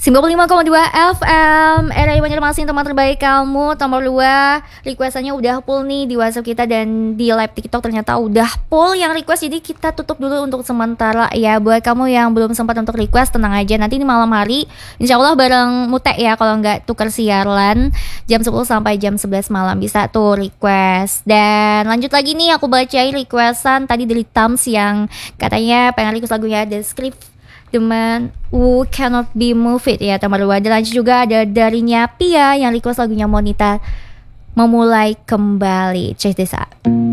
95,2 FM Era Banjarmasin, teman terbaik kamu. Nomor 2, requestannya udah full nih di WhatsApp kita dan di live TikTok ternyata udah full yang request. Jadi kita tutup dulu untuk sementara ya. Buat kamu yang belum sempat untuk request, tenang aja, nanti di malam hari insya Allah bareng Mute ya. Kalau nggak tukar siaran jam 10 sampai jam 11 malam bisa tuh request. Dan lanjut lagi nih, aku bacain requestan tadi dari Tams yang katanya pengen request lagunya The Script, The Man Who Cannot Be Moved ya teman luar. Dan lanjut juga ada darinya Pia yang request lagunya Monita, Memulai Kembali. Check this out.